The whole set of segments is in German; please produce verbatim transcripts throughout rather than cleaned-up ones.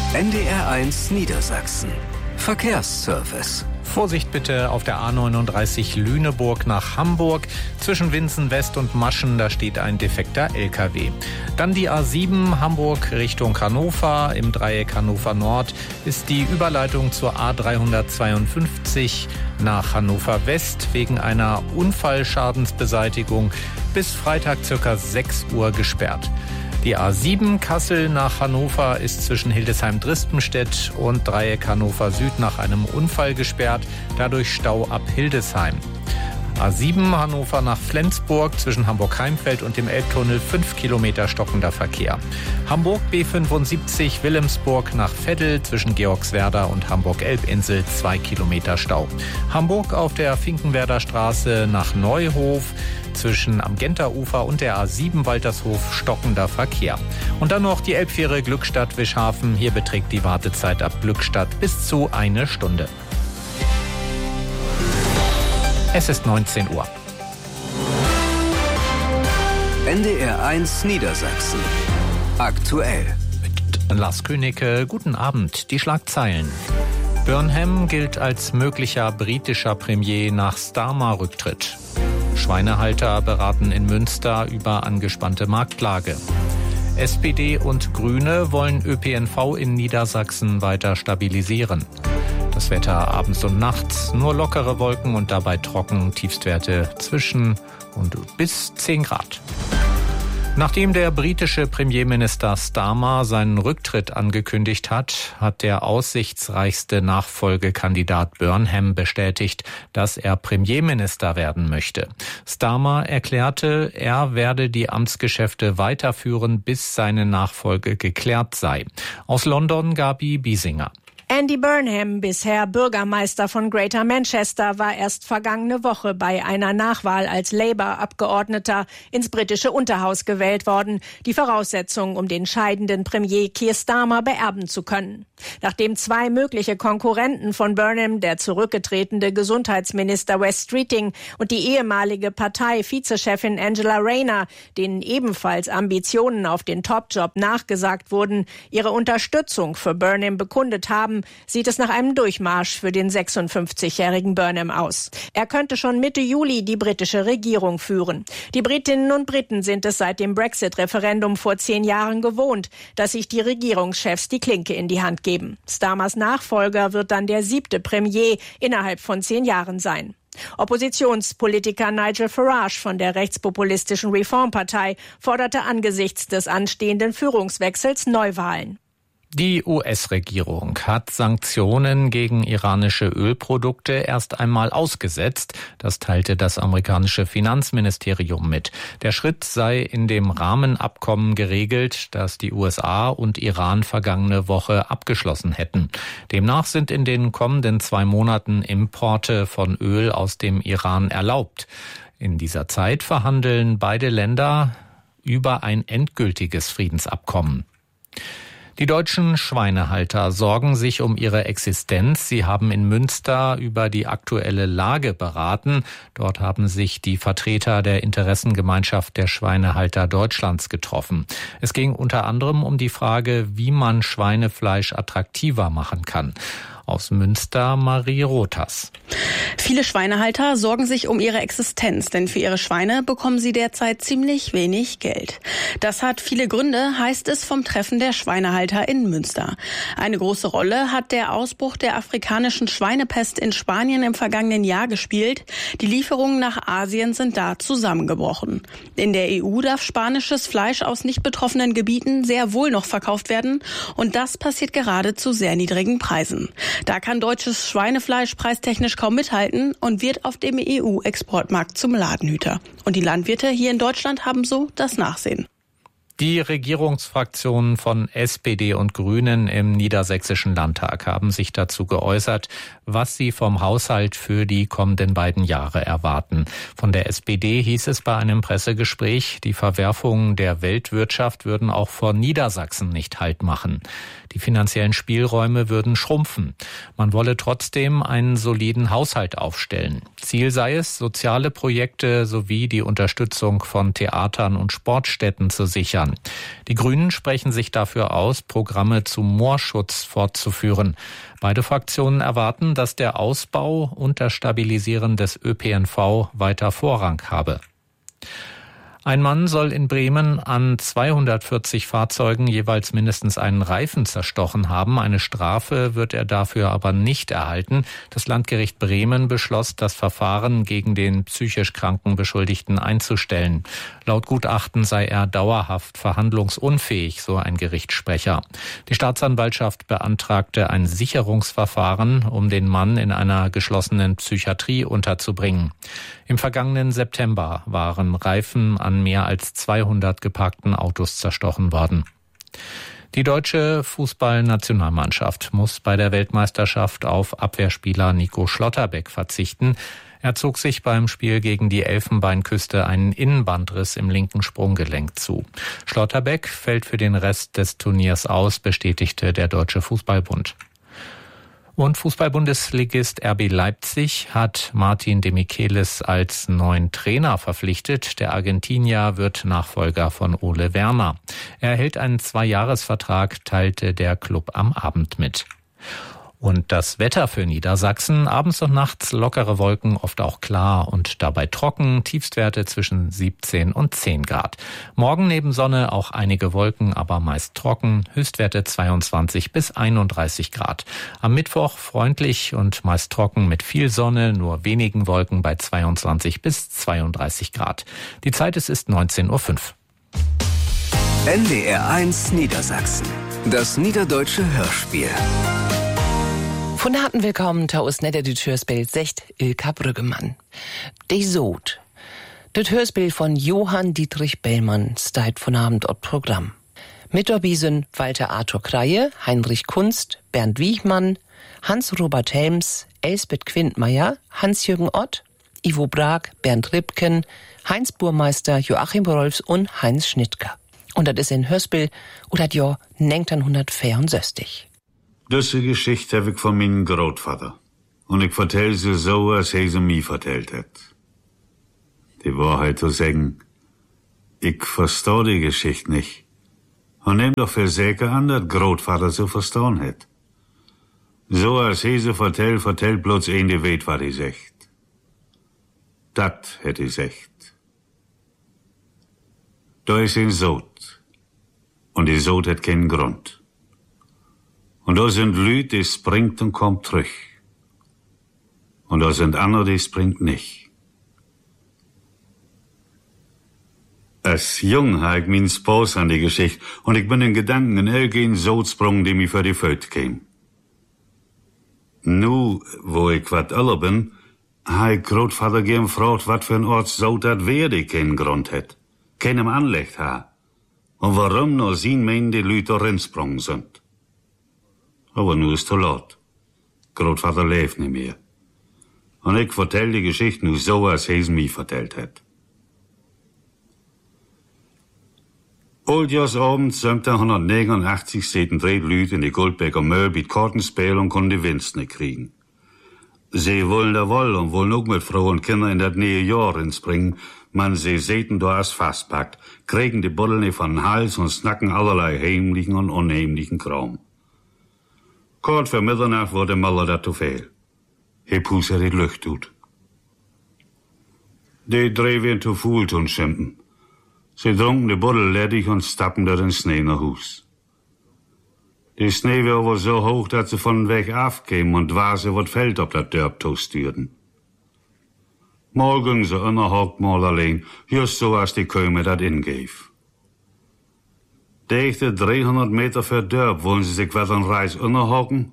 N D R eins Niedersachsen. Verkehrsservice. Vorsicht bitte auf der A neununddreißig Lüneburg nach Hamburg. Zwischen Winsen West und Maschen, da steht ein defekter L K W. Dann die A sieben Hamburg Richtung Hannover. Im Dreieck Hannover Nord ist die Überleitung zur A dreihundertzweiundfünfzig nach Hannover West wegen einer Unfallschadensbeseitigung bis Freitag ca. sechs Uhr gesperrt. Die A sieben Kassel nach Hannover ist zwischen Hildesheim-Drispenstedt und Dreieck Hannover Süd nach einem Unfall gesperrt, dadurch Stau ab Hildesheim. A sieben Hannover nach Flensburg zwischen Hamburg-Heimfeld und dem Elbtunnel fünf Kilometer stockender Verkehr. Hamburg B fünfundsiebzig Wilhelmsburg nach Veddel zwischen Georgswerda und Hamburg-Elbinsel zwei Kilometer Stau. Hamburg auf der Finkenwerder Straße nach Neuhof zwischen am Genterufer und der A sieben Waltershof stockender Verkehr. Und dann noch die Elbfähre Glückstadt-Wischhafen. Hier beträgt die Wartezeit ab Glückstadt bis zu eine Stunde. Es ist neunzehn Uhr. N D R eins Niedersachsen. Aktuell. Mit Lars Königke, guten Abend. Die Schlagzeilen. Burnham gilt als möglicher britischer Premier nach Starmer-Rücktritt. Schweinehalter beraten in Münster über angespannte Marktlage. S P D und Grüne wollen Ö P N V in Niedersachsen weiter stabilisieren. Das Wetter abends und nachts, nur lockere Wolken und dabei trocken, Tiefstwerte zwischen und bis zehn Grad. Nachdem der britische Premierminister Starmer seinen Rücktritt angekündigt hat, hat der aussichtsreichste Nachfolgekandidat Burnham bestätigt, dass er Premierminister werden möchte. Starmer erklärte, er werde die Amtsgeschäfte weiterführen, bis seine Nachfolge geklärt sei. Aus London Gabi Biesinger. Andy Burnham, bisher Bürgermeister von Greater Manchester, war erst vergangene Woche bei einer Nachwahl als Labour-Abgeordneter ins britische Unterhaus gewählt worden. Die Voraussetzung, um den scheidenden Premier Keir Starmer beerben zu können. Nachdem zwei mögliche Konkurrenten von Burnham, der zurückgetretene Gesundheitsminister Wes Streeting und die ehemalige Partei-Vizechefin Angela Rayner, denen ebenfalls Ambitionen auf den Topjob nachgesagt wurden, ihre Unterstützung für Burnham bekundet haben, sieht es nach einem Durchmarsch für den sechsundfünfzigjährigen Burnham aus. Er könnte schon Mitte Juli die britische Regierung führen. Die Britinnen und Briten sind es seit dem Brexit-Referendum vor zehn Jahren gewohnt, dass sich die Regierungschefs die Klinke in die Hand geben. Starmers Nachfolger wird dann der siebte Premier innerhalb von zehn Jahren sein. Oppositionspolitiker Nigel Farage von der rechtspopulistischen Reform-Partei forderte angesichts des anstehenden Führungswechsels Neuwahlen. Die U S-Regierung hat Sanktionen gegen iranische Ölprodukte erst einmal ausgesetzt. Das teilte das amerikanische Finanzministerium mit. Der Schritt sei in dem Rahmenabkommen geregelt, das die U S A und Iran vergangene Woche abgeschlossen hätten. Demnach sind in den kommenden zwei Monaten Importe von Öl aus dem Iran erlaubt. In dieser Zeit verhandeln beide Länder über ein endgültiges Friedensabkommen. Die deutschen Schweinehalter sorgen sich um ihre Existenz. Sie haben in Münster über die aktuelle Lage beraten. Dort haben sich die Vertreter der Interessengemeinschaft der Schweinehalter Deutschlands getroffen. Es ging unter anderem um die Frage, wie man Schweinefleisch attraktiver machen kann. Aus Münster Marie Rothas. Viele Schweinehalter sorgen sich um ihre Existenz, denn für ihre Schweine bekommen sie derzeit ziemlich wenig Geld. Das hat viele Gründe, heißt es vom Treffen der Schweinehalter in Münster. Eine große Rolle hat der Ausbruch der afrikanischen Schweinepest in Spanien im vergangenen Jahr gespielt. Die Lieferungen nach Asien sind da zusammengebrochen. In der E U darf spanisches Fleisch aus nicht betroffenen Gebieten sehr wohl noch verkauft werden und das passiert gerade zu sehr niedrigen Preisen. Da kann deutsches Schweinefleisch preistechnisch kaum mithalten und wird auf dem E U-Exportmarkt zum Ladenhüter. Und die Landwirte hier in Deutschland haben so das Nachsehen. Die Regierungsfraktionen von S P D und Grünen im Niedersächsischen Landtag haben sich dazu geäußert, was sie vom Haushalt für die kommenden beiden Jahre erwarten. Von der S P D hieß es bei einem Pressegespräch, die Verwerfungen der Weltwirtschaft würden auch vor Niedersachsen nicht Halt machen. Die finanziellen Spielräume würden schrumpfen. Man wolle trotzdem einen soliden Haushalt aufstellen. Ziel sei es, soziale Projekte sowie die Unterstützung von Theatern und Sportstätten zu sichern. verhindern. Die Grünen sprechen sich dafür aus, Programme zum Moorschutz fortzuführen. Beide Fraktionen erwarten, dass der Ausbau und das Stabilisieren des Ö P N V weiter Vorrang habe. Ein Mann soll in Bremen an zweihundertvierzig Fahrzeugen jeweils mindestens einen Reifen zerstochen haben. Eine Strafe wird er dafür aber nicht erhalten. Das Landgericht Bremen beschloss, das Verfahren gegen den psychisch kranken Beschuldigten einzustellen. Laut Gutachten sei er dauerhaft verhandlungsunfähig, so ein Gerichtssprecher. Die Staatsanwaltschaft beantragte ein Sicherungsverfahren, um den Mann in einer geschlossenen Psychiatrie unterzubringen. Im vergangenen September waren Reifen an mehr als zweihundert geparkten Autos zerstochen worden. Die deutsche Fußballnationalmannschaft muss bei der Weltmeisterschaft auf Abwehrspieler Nico Schlotterbeck verzichten. Er zog sich beim Spiel gegen die Elfenbeinküste einen Innenbandriss im linken Sprunggelenk zu. Schlotterbeck fällt für den Rest des Turniers aus, bestätigte der Deutsche Fußballbund. Und Fußball-Bundesligist R B Leipzig hat Martin de Michelis als neuen Trainer verpflichtet. Der Argentinier wird Nachfolger von Ole Werner. Er erhält einen Zweijahresvertrag, teilte der Club am Abend mit. Und das Wetter für Niedersachsen: abends und nachts lockere Wolken, oft auch klar und dabei trocken, Tiefstwerte zwischen siebzehn und zehn Grad. Morgen neben Sonne auch einige Wolken, aber meist trocken, Höchstwerte zweiundzwanzig bis einunddreißig Grad. Am Mittwoch freundlich und meist trocken mit viel Sonne, nur wenigen Wolken bei zweiundzwanzig bis zweiunddreißig Grad. Die Zeit, es ist neunzehn Uhr fünf. N D R eins Niedersachsen. Das niederdeutsche Hörspiel. Von harten willkommen til oss nede dit hørspill secht Ilka Brüggemann. De Sod. Det hørspill von Johann Dietrich Bellmann steigt von Abend ort Programm. Mit dabei sind Walter Arthur Kreie, Heinrich Kunst, Bernd Wiechmann, Hans-Robert Helms, Elsbeth Quintmeier, Hans-Jürgen Ott, Ivo Brag, Bernd Ripken, Heinz Burmeister, Joachim Rolfs und Heinz Schnittger. Und das ist ein Hörspiel, oder das Jahr neunzehnhundertvierundsechzig. Diese Geschichte heb ik van mijn grootvader. En ik vertel ze zo, als hij ze mij verteld heeft. Die Wahrheit zu sagen, ich verstehe die Geschichte nicht. Und nehm doch für sicher an, dass Grootvater sie verstanden hat. So als hij ze vertellt, vertellt bloß een, die weet, was hij zegt. Dat het hij zegt. Da ist ein Sod. Und die Sod hat keinen Grund. Und da sind Leute, die springt und kommt zurück. Und da sind andere, die springt nicht. Als jung habe ich meinen Spaß an die Geschichte und ich bin in Gedanken in elgeen Sodsprung, die mir für die Föt käm. Nu, wo ich wat älter bin, habe ich Grootvater gern gefragt, wat für ein Ort Sod dat wär, die keinen Grund hat, keinem Anlecht ha. Und warum nur sien men die Leute rinsprungen sind. Aber nu ist zu laut. Grootvater leeft nicht mehr. Und ich vertell die Geschichte nu so, als hij sie mir vertellt hat. Oldjaarsabend zeventienhonderdnegenenachtzig zitten drie Leute in die Goldbecker Möll bij Kartenspel und konnten die Winst nicht kriegen. Sie wollen da wohl und wollen auch mit Frauen und Kindern in das neue Jahr inspringen, man sie zeten da als fastpackt, kriegen die Buddel nicht von den Hals und snacken allerlei heimlichen und unheimlichen Kram. Kort voor Mitternacht wordt de Muller dat te veel. Hij poes er die lucht uit. Die drie weer te voel toen schimpen. Ze dronken de boddel ledig en stappen door den Schnee naar huis. Die Schnee war so hoch, dat ze von weg afkamen und dwaze wat Feld op dat Dörp toestuurden. Morgen ze onderhokt mal alleen, just so als die Köme dat ingeef. Dichte driehonderd Meter für Dörp wollen sie sich wat an Reis unterhocken?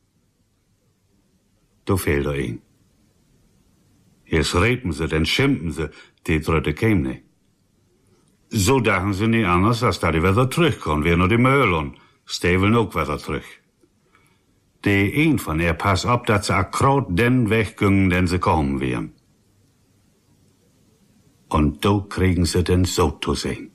Da fehlt er ein. Jetzt reden sie, dann schimpfen sie, die Dritte kämen nicht. So dachten sie nicht anders, als dass die wieder zurückkommen, wie nur die Möhl und Steveln auch wieder zurück. Die een von ihr pass auf, dass sie akkurat den weggingen, den sie kommen werden. Und da kriegen sie den so zu sehen.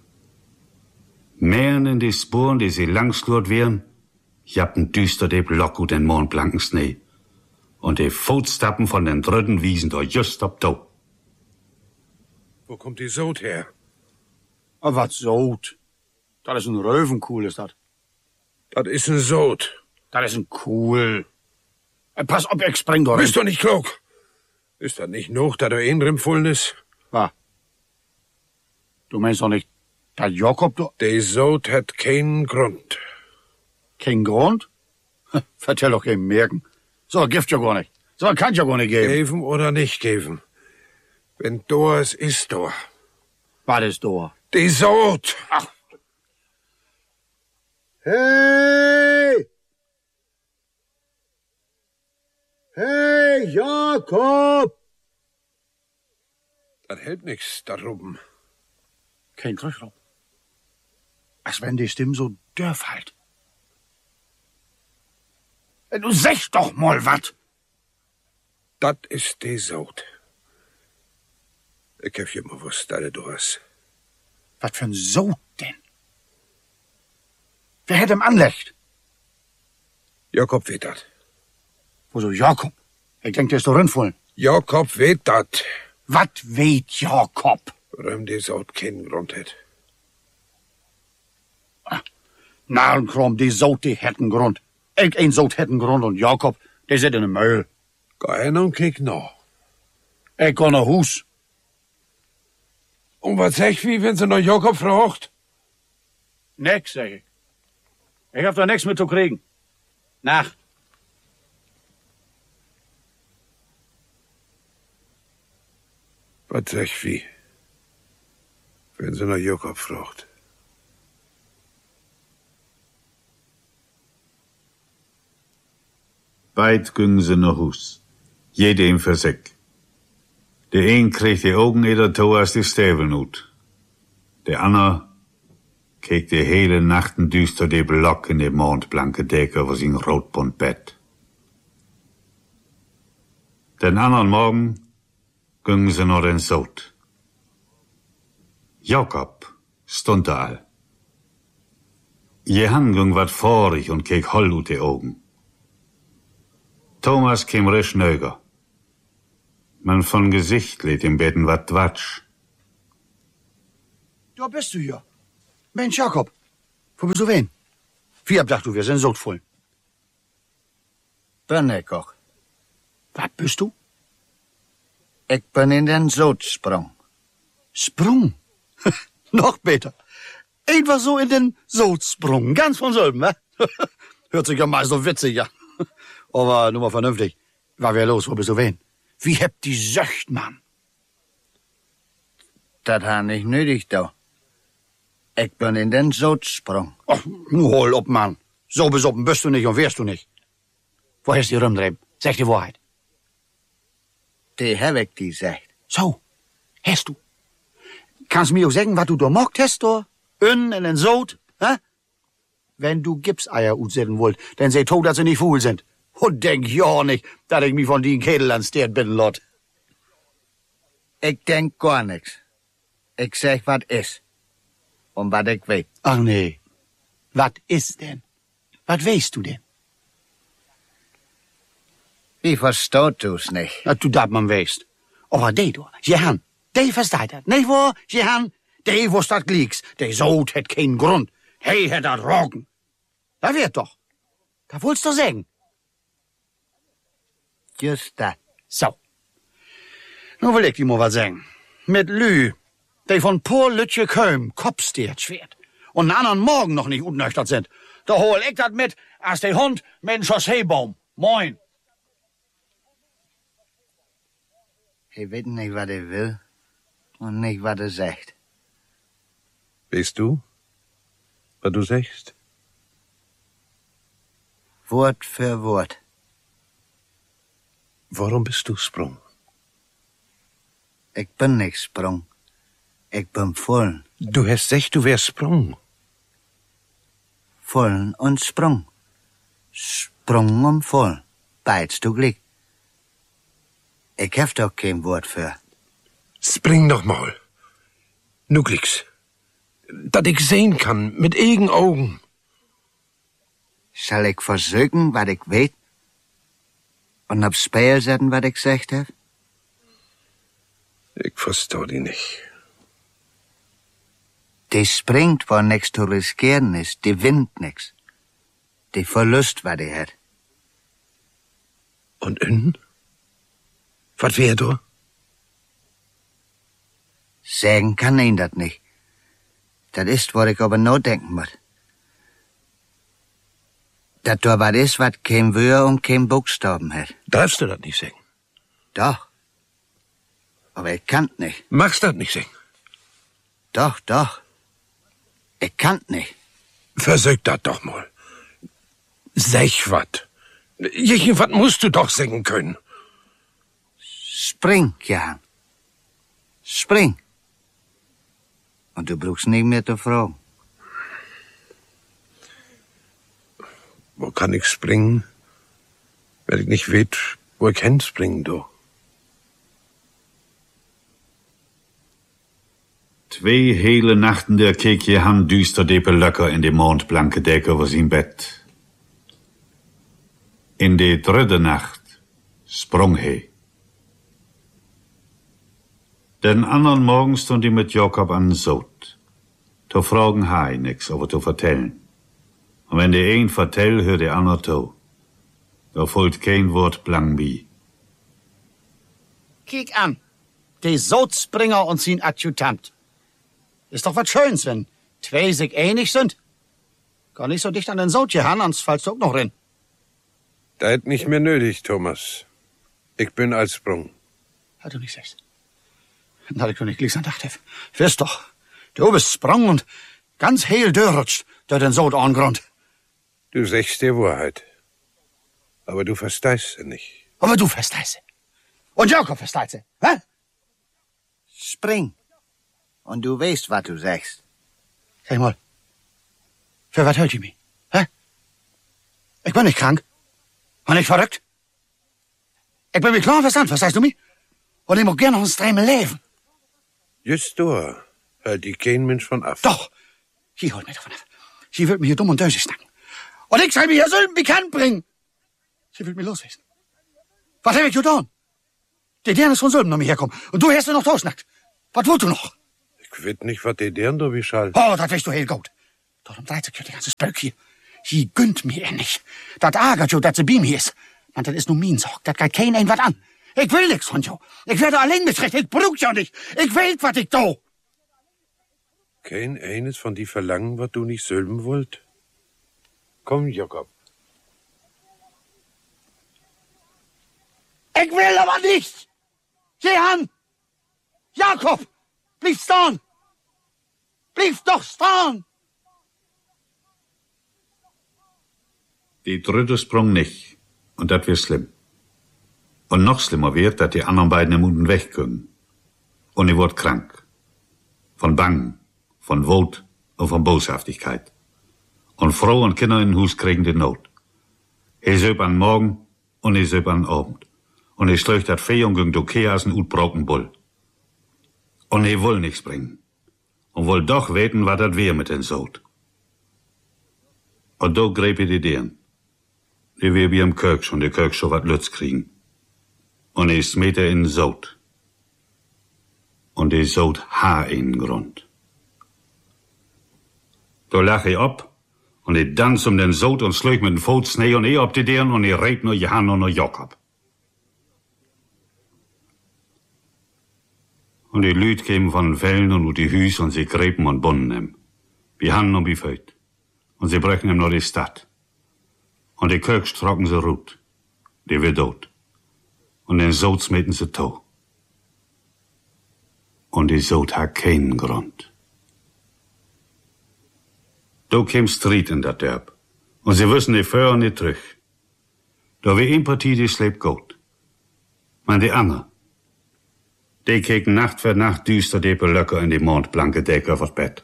Mehren in die Spuren, die sie langslurt wären, jappen düster de Block und den mondblanken Schnee. Und die Fußstappen von den dritten wiesen da just ab da. Wo kommt die Sod her? A wat Sod? Das ist ein Röwenkuhl, ist das. Das ist ein Sod. Das ist ein Kuhl. Äh, pass auf, ich spring doch. Bist doch nicht klug. Ist das nicht noch, da du in Rimfullen ist? Was? Du meinst doch nicht, dass Jakob du... Der Sod hat keinen Grund. Kein Grund? Vertell doch kein Merken. So Gift ja gar nicht. So kann ja gar nicht geben. Geben oder nicht geben. Wenn do ist, ist do. Was ist do? Die Sod. Ach. Hey! Hey, Jakob! Das hält nix, da drüben. Kein Krüchraum. Als wenn die Stimme so dörf halt. Du sag doch mal wat. Das ist die Sod. Ich hab ja mal gewusst, dass du hast. Was für ein Sod denn? Wer hätte ihm anlegt? Jakob weet dat. Wieso Jakob? Ich denk, der ist doch rinvollen. Jakob weet dat. Was weet Jakob? Warum die Sod keinen Grund hat. Narrenkram, die Sod, die hätten Grund. Ich ein Sod hätten Grund und Jakob, der sitzt in dem Müll. Geh hin und kick noch. Ich geh nach Hus. Und was sag ich, wie, wenn sie noch Jakob fragt? Nix, sag ich. Ich hab da nix mit zu kriegen. Nacht. Was sag ich, wie, wenn sie noch Jakob fragt? Beid gingen sie nach Hus. Jede im für sich. Der een kreeg die Augen eder toe als die Steven ut. Der ander keek de hele nachten düster de Block in de mondblanke Decke over zijn roodbont bed. Den anderen Morgen gingen sie naar den Sod. Jakob stond da al. Jehan ging wat vorig und keek hol ut de Augen. Thomas kam recht neuger. Man von Gesicht lädt im Betten wat Quatsch. Da bist du ja. Mensch, Jakob. Wo bist du wen? Wie abdacht du, wir sind so voll. Bin ich auch. Was bist du? Ich bin in den Sod sprung. Sprung? Noch besser. Einfach so in den Sod sprung. Ganz von selben, ne? Hört sich ja mal so witzig an. Aber nur mal vernünftig. War wer los, wo bist du wen? Wie hebt die Söcht, Mann? Das hat nicht nötig, da. Ich bin in den Sod sprung. Ach, nu hol op, Mann. So besoffen bist du nicht und wärst du nicht. Wo hast du die rumdrehen? Sag die Wahrheit. Die hab ich die gesagt. So, hast du. Kannst mir auch sagen, was du da mockt hast, da? Ön in den Sod, hä? Wenn du Gipseier utsetzen wollt, dann seh to, dass sie nicht fuhl sind. Und denk ja nicht, dass ich mich von den Kädel ans Stern bin, Lot. Ich denk gar nix. Ich sag, wat is. Und wat ich weet. Ach nee. Was ist denn? Was weißt du denn? Wie verstaut du's nicht? Na, du dat man weißt. Aber die du, Jehan, die versteht dat. Nicht wahr, Jehan? Die wusst dat glieks. Die Sod hat keinen Grund. Hey, hat dat Rogen. Da wird doch. Da wollt's doch sagen. Just dat. So. Nu will ich dir mal was sagen. Mit Lü, die von pur Lütje Köm kopfsteert schwert und einen anderen Morgen noch nicht unnöchtert sind, da hol ich dat mit, als der Hund mit dem Chausseebaum. Moin. Ich weet nicht, was er will und nicht, was er sagt. Weißt du, was du sagst? Wort für Wort. Warum bist du sprung? Ich bin nicht sprung. Ich bin voll. Du hast gesagt, du wärst sprung. Voll und sprung. Sprung und voll. Beides zugleich. Ich hab doch kein Wort für. Spring doch mal. Nu glicks. Dat ich sehen kann, mit eigen Augen. Soll ich versuchen, was ich weet? Und aufs Spiel setzen, was ich gesagt hab? Ich versteh die nicht. Die springt, wo nix zu riskieren ist. Die wint nix. Die Verlust, was die hat. Und innen? Was wär du? Sagen kann ihn das nicht. Das ist, wo ich aber nur denken muss. Das da was ist, was kein Wör und kein Buchstaben hat. Darfst du das nicht sagen? Doch. Aber ich kann nicht. Magst das nicht sagen? Doch, doch. Ich kann nicht. Versuch das doch mal. Sag wat. Irgendwas musst du doch singen können. Spring, Jan. Spring. Und du brauchst nicht mehr zu fragen. Wo kann ich springen, wenn ich nicht weet, wo ich hinspringen, du? Twee hele nachten der keek je han duister depe lekker in de mondblanke deken over zijn bed. In de derde nacht sprong hij. Den anderen Morgen stond hij met Jakob an den Soot. To fragen hij nix over te vertellen. Und wenn der een vertell, hört der ander to. Da folgt kein Wort blang bi. Kiek an. Die Sootspringer und sein Adjutant. Ist doch was Schönes, wenn zwei sich einig sind. Gar nicht so dicht an den Soot gehan, sonst fallst du auch noch rein. Das ist nicht mehr nötig, Thomas. Ich bin als Sprung. Hat du nicht sagst. Dann hatte ich doch nicht gleich an gedacht. Weißt doch, du bist Sprung und ganz heil durchrutscht durch den Soot angrund. Du sagst die Wahrheit. Aber du verstehst sie nicht. Aber du verstehst sie. Und Jakob versteht sie, hä? Spring. Und du weißt, was du sagst. Sag mal, für was hält ihr mich, hä? Ich bin nicht krank. Und nicht verrückt. Ich bin mir klar verstanden, verstehst du mich? Und ich mag gerne noch ein Strämel leben. Just da hält die kein Mensch von ab. Doch, sie holt mich davon ab. Sie will mich hier dumm und dösig snacken. Und ich soll mich hier Sülben bekannt bringen. Sie will mich loswissen. Was hab ich getan? Die Dern ist von Sülben noch mich herkommen. Und du hast du noch tosnackt. Was wollt du noch? Ich weet nicht, was die Dern da wie schall. Oh, das weißt du heel gut. Doch um dreizehn Uhr die ganze Spöck hier. Sie gönnt mir er nicht. Das ärgert jo, dass sie bei mir ist. Man, das ist nur mein Sorg. Das geht kein ein was an. Ich will nix von jo. Ich werde allein mitrecht. Ich brauch ja nicht. Ich will, was ich do. Kein eines von die verlangen, was du nicht sölben wollt? Komm, Jakob. Ich will aber nicht. Geh an. Jakob, blieb stehen. Blieb doch stehen. Die dritte sprung nicht. Und das wird schlimm. Und noch schlimmer wird, dass die anderen beiden im Munden wegkommen. Und er wird krank. Von Bangen, von Wut und von Boshaftigkeit. Und Frau und Kinder in Hus kriegen die Not. Er söp an Morgen und er söp an Abend. Und er schlägt dat Fee und ging do Keas en utbroken Bull. Und er will nichts bringen. Und will doch weten, wat dat wär mit den Soot. Und do greep er die Dern. Die wär wie im Kirk und die Kirk schon wat Lütz kriegen. Und er smet er in den Soot. Und die Soot ha in Grund. Da lach er op. Und er dans um den Soot und slög mit den Voet Schnee und er op die Dern und er reed nur Johann und nur Jakob. Und die Lüd kämen von den Fällen und die Hüs und sie gräben und bunnen ihm. Wie Hand und wie Föt. Und sie brechen ihm noch die Stadt. Und die Kirk strocken sie rut. Die wird tot. Und den Soot smeten sie to. Und die Soot hat keinen Grund. Da käm Streit in dat Dörp. Und sie wissen die Föhr und die Trüch. Da wie ein Partie, die schläft gut. Man die andere. Die keken Nacht für Nacht düster depe Löcker in die mondblanke Decke auf das Bett.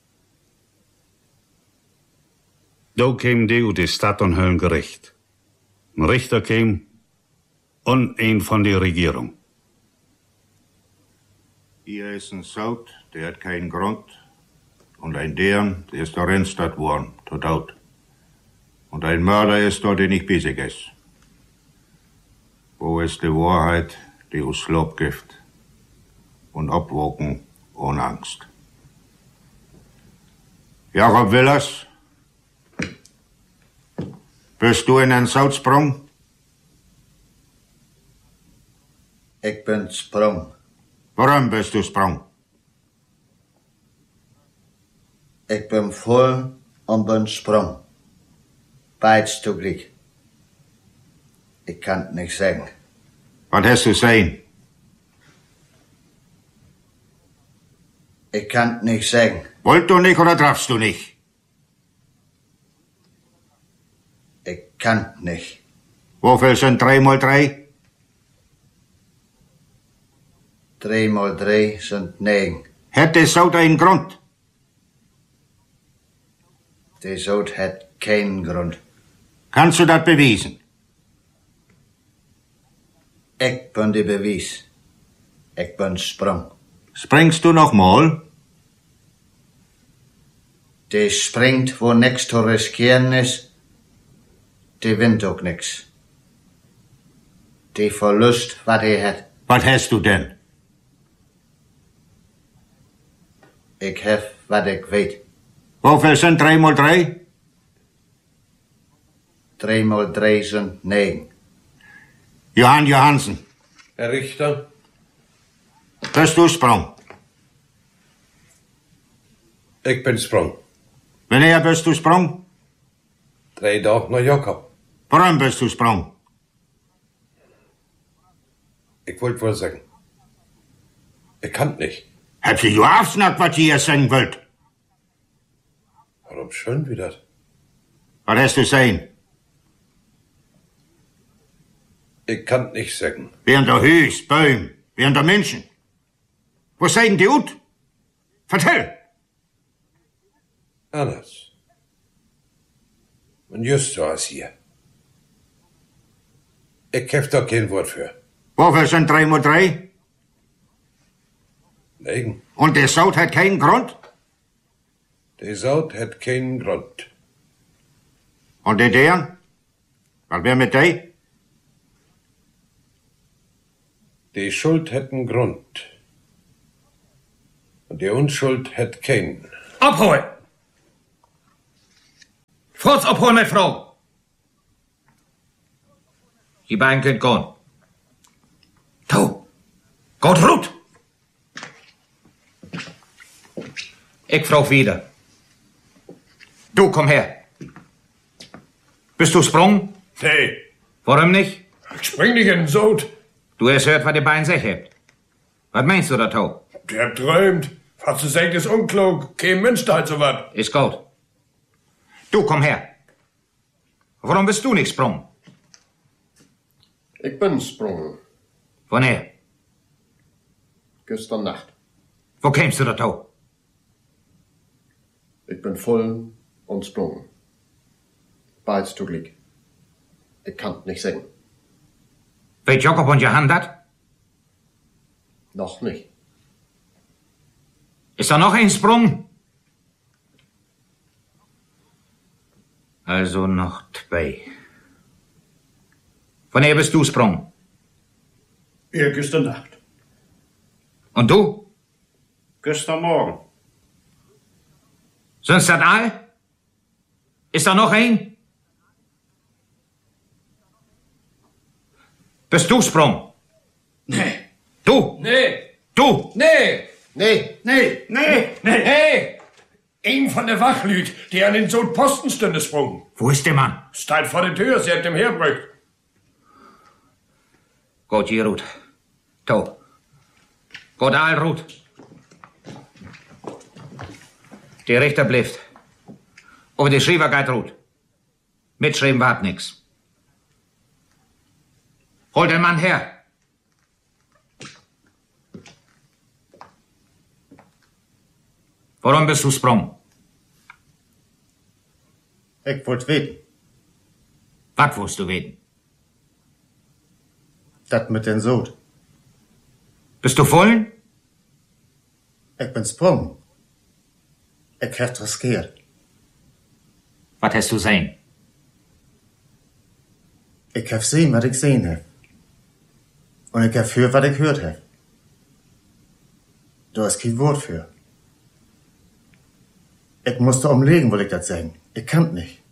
Da kämen die ut die Stadt und höllen Gericht. Ein Richter käm und ein von der Regierung. Hier ist ein Sout, der hat keinen Grund. Und ein Dern, der ist da Rennstadt worden, tot out. Und ein Mörder ist da, der nicht bissig ist. Wo ist die Wahrheit, die uns Lob gibt? Und abwogen ohne Angst. Jakob Willers? Bist du in den Sout sprung? Ik ben sprong. Waarom bist du sprung? Ik ben voll en ben sprong. Beides zugleich. Ik kan het niet zeggen. Was hast du sein? Ik kan het niet zeggen. Wollt du nicht oder darfst du nicht? Ik kan het niet. Hoeveel sind drei mal drei? Drei mal drei sind negen. Het de Sout einen Grund? Die Sout hat keinen Grund. Kannst du das beweisen? Ik ben die bewijs. Ik ben sprong. Springst du noch mal? Die springt, wo nichts zu riskieren ist. Die wint ook niks. Die verlust, wat hij hat. Was hast du denn? Ik heb wat ik weet. Hoeveel sind drei mal drei? Drei mal drei sind negen. Johann Johansen. Herr Richter? Bist du sprung? Ik ben sprong. Wanneer bist du sprung? Drie dagen naar Jakob. Waarom bist du sprung? Ik wollte wohl sagen. Ik kan het niet. Heb je je afsnakt wat je hier zeggen wilt? Waarom schön wie dat? Was hast du sein? Ik kan het niet zeggen. Während der Hüs, Bäum, während der Menschen. Wo seid die ut? Vertell! Anders. Und just so als hier. Ik heb daar geen woord voor. Hoeveel sind drei mal drei? Negen. Und der Sout hat keinen Grund? Die Sout hat keinen Grund. Und der deren? Was wär mit dei? Die Schuld hat einen Grund. Und die Unschuld hat keinen. Abholen! Furz abholen, meine Frau! Die beiden könnt gehen. Du! Geht rut! Ich frag wieder. Du, komm her. Bist du sprung? Nee. Warum nicht? Ich spring nicht in den Sod. Du hast gehört, was die beiden sich habt. Was meinst du da, Tau? Der träumt. Was du sagst, ist unklug. Kein Mensch da halt so was. Ist gut. Du, komm her. Warum bist du nicht sprung? Ich bin sprung. Woher? Gestern Nacht. Wo kämst du da, Tau? Ich bin voll und sprung. Beides zugleich. Ich kann nicht sagen. Weet Jakob und Johann dat? Noch nicht. Ist da noch ein Sprung? Also noch zwei. Wanneer bist du sprung? Ja, gestern Nacht. Und du? Gestern Morgen. Sind's das all? Ist da noch ein? Bist du sprung? Nee. Du? Nee. Du? Nee. Nee. Nee. Nee. Nee. Hey. Ein von der Wachlüt, die an den Sod Postenstunde sprung. Wo ist der Mann? Steht vor der Tür, sie hat dem herbrückt. Gut, hier, Ruth. To. Gut, all, Ruth. Die Richter bleibt. Aber die Schreiber geht Ruth. Mitschreiben wart nix. Hol den Mann her. Warum bist du sprung? Ich wollte weten. Was willst du weten? Das mit den Sod. Bist du voll? Ich bin sprung. Ich hab riskiert. Was hast du sehen? Ich hab sehen, was ich sehen hab. Und ich hab hört, was ich hört hab. Du hast kein Wort für. Ich musste umlegen, wollte ich das sagen. Ich kann nicht.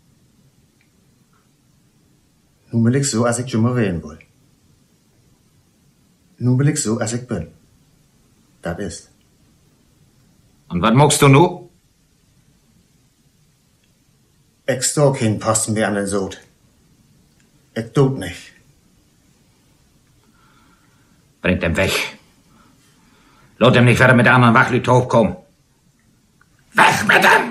Nun bin ich so, als ich schon mal reden will. Nun bin ich so, als ich bin. Das ist. Und was magst du nu? Ich steh keinen Posten mehr an den Sod. Ich tut nicht. Bringt ihn weg. Lot ihm nicht weiter mit der anderen Wachlüte hochkommen. Weg mit ihm!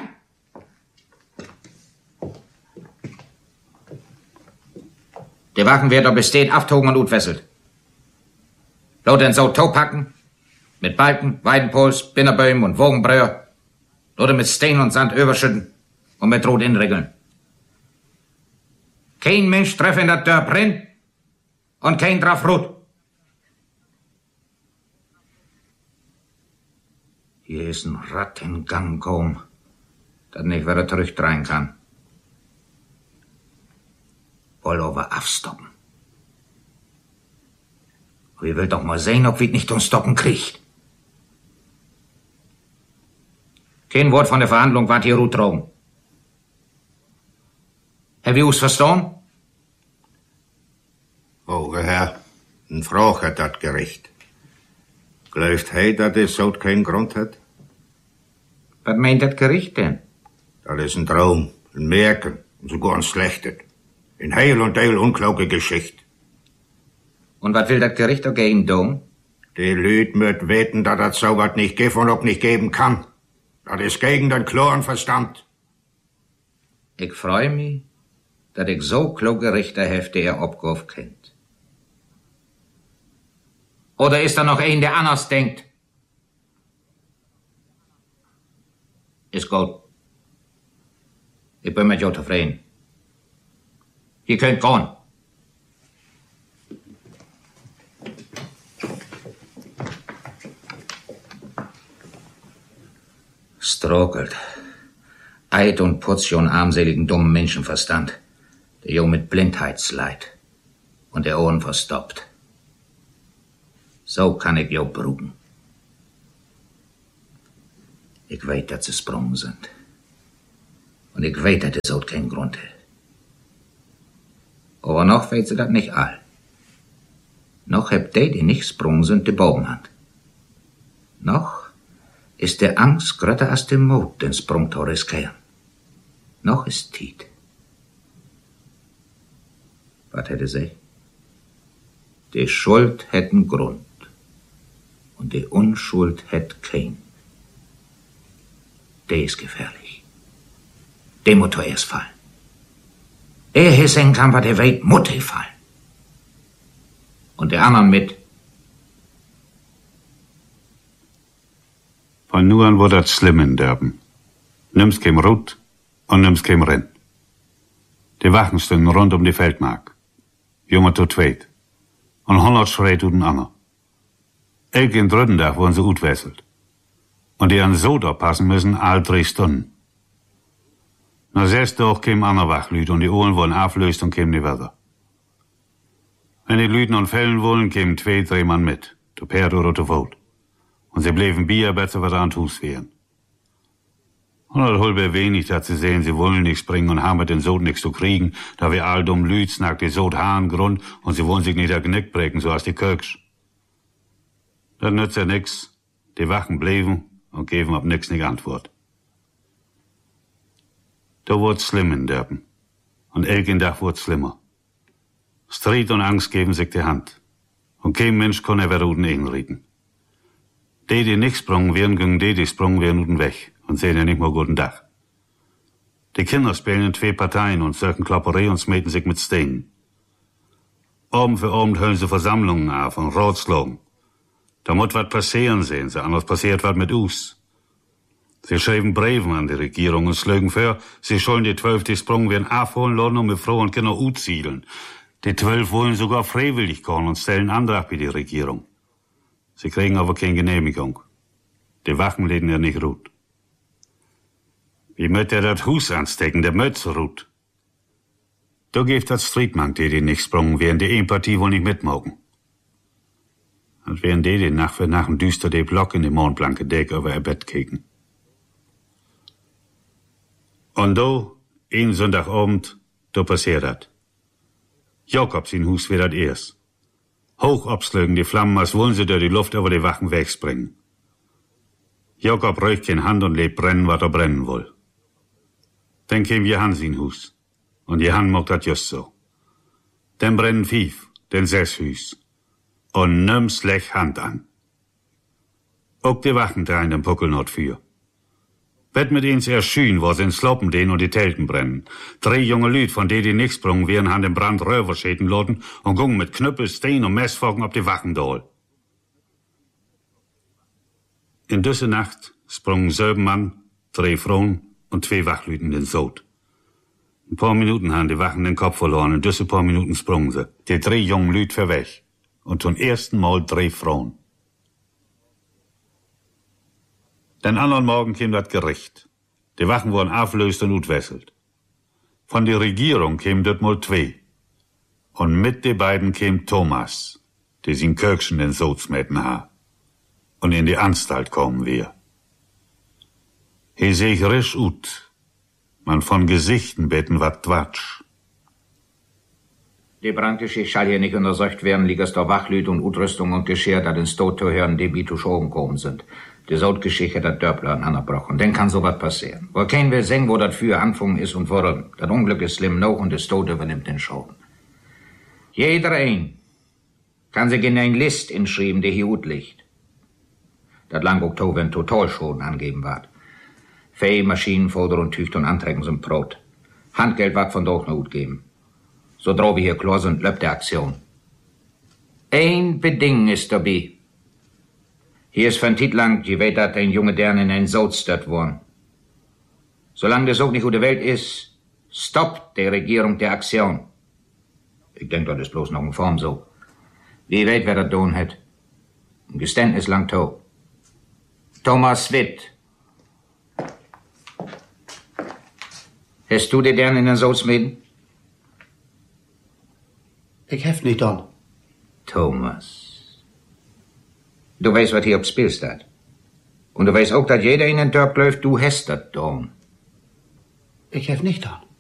Die Wachen wird besteht, aftogen und utwesselt. Lot den so packen, mit Balken, Weidenpols, Binnerbäumen und Wogenbröer. Lot mit Stein und Sand überschütten und mit Rot inregeln. Kein Mensch treff in dat Dörp rein und kein drauf Rot. Hier ist ein Rad in Gang gekommen, das nicht wieder zurückdrehen kann. Wollen wir aufstoppen. Wir will doch mal sehen, ob wir nicht uns stoppen kriegt. Kein Wort von der Verhandlung wart hier gut drogen. Haben wir uns verstanden? Oh, Herr, ein Frau hat das Gericht. Glaubt hey, dass das so keinen Grund hat? Was meint das Gericht denn? Das ist ein Traum, ein Märchen und sogar ein Schlechtes. In Heil und Teil unkloge Geschichte. Und was will das Gericht dagegen tun? Die Lüd möt weten, dass das so was nicht gibt und auch nicht geben kann. Das ist gegen den klaren Verstand. Ich freu mich, dass ich so kluge Richter hef, der ihr Abgauf kennt. Oder ist da noch ein, der anders denkt? Ist gut. Ich bin mit jou zufrieden. Ihr könnt gehen. Strokelt. Eid und Portion armseligen dummen Menschenverstand, der jo mit Blindheitsleid und der Ohren verstoppt. So kann ich jo brugen. Ich weet, dass sie sprungen sind. Und ich weet, dass es auch keinen Grund hat. Aber noch weet sie das nicht all. Noch hebt die, die nicht sprungen sind, die Bogenhand. Noch ist der Angst grötter als der Mut, den Sprung zu riskieren. Noch ist Tiet. Was hätte sie? Die Schuld hätten Grund. Und die Unschuld hätt kein. Der ist gefährlich. Der muss erst fallen. Der hissen kann, was der weit, muss er fallen. Und der anderen mit. Von nu an wurde das schlimm in Derben. Nimm's kein Rut und nimm's kein Renn. Die Wachen stünden rund um die Feldmark. Junge zu zweit. Und hundert schreit u den ander. Elke in dritten Tag wurden sie utwesselt. Und die an so da passen müssen, all drei Stunden. Na selbst doch käm ander Wachlüt und die Ohren wurden auflöst und käm nie weiter. Wenn die Lüten und Fällen wollen, kämen zwei, drei Mann mit. zu Perd oder zu Vot. Und sie blieben Bier besser was an Hus wären. Und das holbe wenig, dass sie sehen, sie wollen nicht springen und haben mit den Sod nichts zu kriegen, da wir all dumm Lüts nach die Sod Hahn Grund und sie wollen sich nicht der Knick brechen, so als die Kirks. Das nützt ja nix. Die Wachen blieben und geben auf nix nicht Antwort. Da wurd's schlimm in Derben. Und elken Tag wurd's schlimmer. Streit und Angst geben sich die Hand. Und kein Mensch kann er wieder uten einreden. Die, die nicht sprungen wären, gingen die, die sprungen wären uten weg. Und sehen ja nicht mal guten Tag. Die Kinder spielen in zwei Parteien und zirken Klopperei und smeten sich mit Steinen. Abend für Abend hören sie Versammlungen auf und Ratschlagen. Da muss was passieren, sehen sie, anders passiert was mit uns. Sie schreiben Briefen an die Regierung und schlagen vor, sie sollen die zwölf, die sprungen werden, aufholen lassen und mit Frau und Kinder utsiedeln. Die zwölf wollen sogar freiwillig kommen und stellen Antrag bei die Regierung. Sie kriegen aber keine Genehmigung. Die Wachen leben ja nicht ruht. Wie möcht er das Hus anstecken, der Mötze ruht? Da gibt das Striedmann, die die nicht sprungen, während die Empathie wohl nicht mitmogen. Und während die, die Nacht für Nacht düster die Block in die mondblanke Decke über ihr Bett kicken. Und da, ein Sonntagabend, da passiert dat. Jakob sein Hus wird dat erst. Hoch abslögen die Flammen, als wollen sie durch die Luft über die Wachen wegspringen. Jakob röcht kein Hand und lebt brennen, was er brennen will. Dann käm Johann sein Hus. Und Johann macht dat just so. Dann brennen fief, dann sechs Hus. Und nimm's lech Hand an. Auch die Wachen dreien den Puckel not für. Wett mit ihns erschien, wo sie sloppen den und die Telten brennen. Drei junge Lüd, von denen die nix sprungen, wären han den Brand Röver schäden loten und gungen mit Knüppel, Steen und Messfogen auf die Wachen dohl. In düsse Nacht sprungen sieben Mann, drei Frauen und zwei Wachlüden den Sod. Ein paar Minuten han die Wachen den Kopf verloren, in düsse paar Minuten sprungen sie. Die drei jungen Lüd verweg. Und zum ersten Mal drei Frauen. Den anderen Morgen kam das Gericht. Die Wachen wurden auflöst und utwesselt. Von der Regierung kämen dort mal zwei. Und mit den beiden käm Thomas, der sin Kirkchen den Sodsmäten ha. Und in die Anstalt kommen wir. He seh ich risch ut. Man von Gesichten beten wat Quatsch. Die Brandgeschichte schall hier nicht untersucht werden, liegt es der Wachlüt und Utrüstung und Geschirr, da den Stot zu hören, die bitu schon gekommen sind. Die Sodgeschichte hat Dörpler angebrochen. Dann kann sowas passieren. Wo kein will sehen, wo das für Anfang ist und warum. Das Unglück ist schlimm noch und das Tod übernimmt den Schaden. Jeder ein kann sich in ein List inschreiben, die hier gut liegt. Das lang Oktober ein Totalschaden angeben wird. Fee, Maschinen, Foder und Tücht und Anträgen sind Brot. Handgeld wird von dort noch gut geben. So drauf wir hier klar sind, läuft die Aktion. Ein Beding ist dabei. Hier ist von Tit lang, je weet dat ein junge Dern in ein Sod stört worden. Solange das auch nicht gute Welt ist, stoppt die Regierung der Aktion. Ich denke, das ist bloß noch in Form so. Wie weet, wer das tun hat. Ein Geständnis lang tot. Thomas Witt. Hast du die Dern in den Sod smeden? Ich hef nicht an. Thomas. Du weißt, was hier aufs Spiel steht. Und du weißt auch, dass jeder in den Dörp läuft, du hast das tun. Ich hef nicht an.